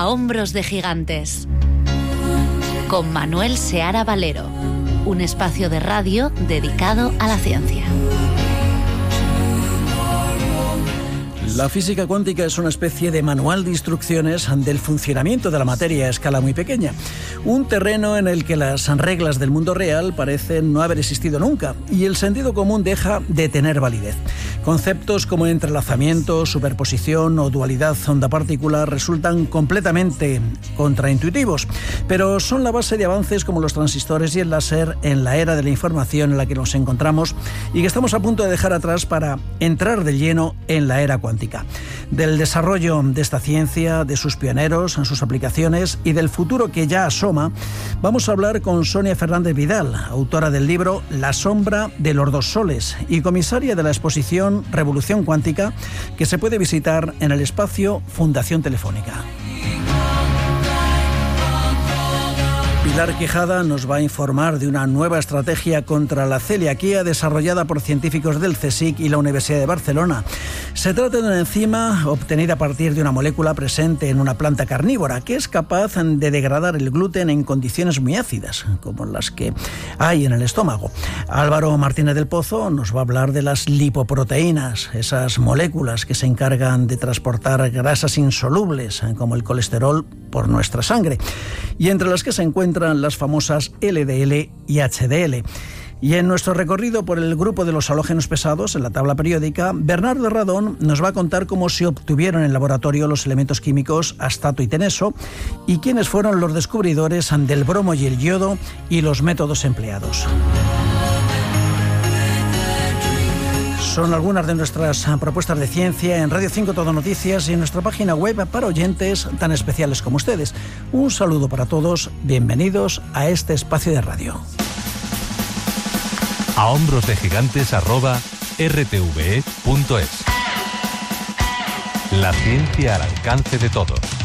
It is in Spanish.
A hombros de gigantes, con Manuel Seara Valero, un espacio de radio dedicado a la ciencia. La física cuántica es una especie de manual de instrucciones del funcionamiento de la materia a escala muy pequeña. Un terreno en el que las reglas del mundo real parecen no haber existido nunca y el sentido común deja de tener validez. Conceptos como entrelazamiento, superposición o dualidad onda-partícula resultan completamente contraintuitivos, pero son la base de avances como los transistores y el láser en la era de la información en la que nos encontramos y que estamos a punto de dejar atrás para entrar de lleno en la era cuántica. Del desarrollo de esta ciencia, de sus pioneros, en sus aplicaciones y del futuro que ya asoma, vamos a hablar con Sonia Fernández Vidal, autora del libro La sombra de los dos soles y comisaria de la exposición Revolución Cuántica, que se puede visitar en el espacio Fundación Telefónica. Pilar Quijada nos va a informar de una nueva estrategia contra la celiaquía desarrollada por científicos del CSIC y la Universidad de Barcelona. Se trata de una enzima obtenida a partir de una molécula presente en una planta carnívora que es capaz de degradar el gluten en condiciones muy ácidas, como las que hay en el estómago. Álvaro Martínez del Pozo nos va a hablar de las lipoproteínas, esas moléculas que se encargan de transportar grasas insolubles, como el colesterol, por nuestra sangre, y entre las que se encuentran las famosas LDL y HDL. Y en nuestro recorrido por el grupo de los halógenos pesados en la tabla periódica, Bernardo Radón nos va a contar cómo se obtuvieron en laboratorio los elementos químicos astato y teneso y quiénes fueron los descubridores del bromo y el yodo y los métodos empleados. Son algunas de nuestras propuestas de ciencia en Radio 5 Todo Noticias y en nuestra página web para oyentes tan especiales como ustedes. Un saludo para todos, bienvenidos a este espacio de radio. A hombros de gigantes @rtve.es. La ciencia al alcance de todos.